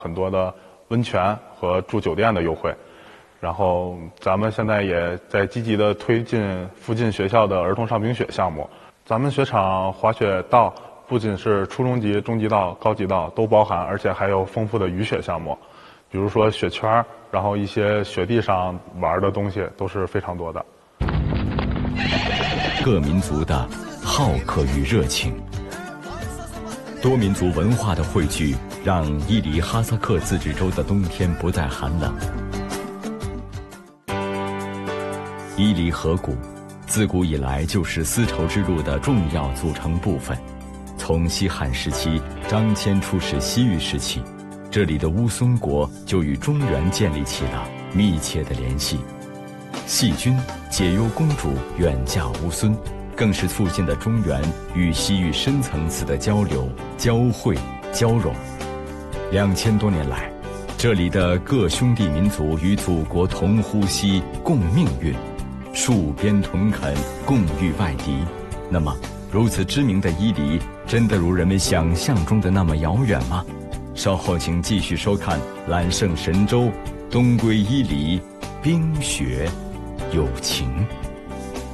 很多的温泉和住酒店的优惠。然后咱们现在也在积极的推进附近学校的儿童上冰雪项目。咱们雪场滑雪道不仅是初中级、中级道、高级道都包含，而且还有丰富的雨雪项目，比如说雪圈，然后一些雪地上玩的东西都是非常多的。 各民族的好客与热情，多民族文化的汇聚，让伊犁哈萨克自治州的冬天不再寒冷。伊犁河谷自古以来就是丝绸之路的重要组成部分。从西汉时期张骞出使西域时期，这里的乌孙国就与中原建立起了密切的联系。细君解忧公主远嫁乌孙，更是促进了中原与西域深层次的交流、交汇、交融。2000多年来，这里的各兄弟民族与祖国同呼吸、共命运，戍边屯垦，共御外敌。那么，如此知名的伊犁，真的如人们想象中的那么遥远吗？稍后请继续收看《揽胜神州·东归伊犁》，冰雪有情。